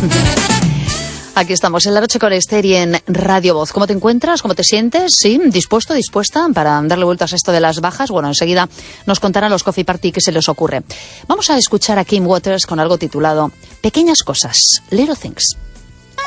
Aquí estamos en La Noche con Esther y en Radio Voz. ¿Cómo te encuentras? ¿Cómo te sientes? ¿Sí? ¿Dispuesta para darle vueltas a esto de las bajas? Bueno, enseguida nos contarán los Coffee Party qué se les ocurre. Vamos a escuchar a Kim Waters con algo titulado Pequeñas cosas, Little Things.